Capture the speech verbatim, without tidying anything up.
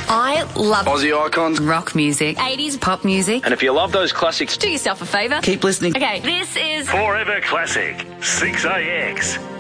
I love Aussie icons, rock music, eighties pop music. and if you love those classics, Do yourself a favour. keep listening. Okay, this is Forever Classic, six A X.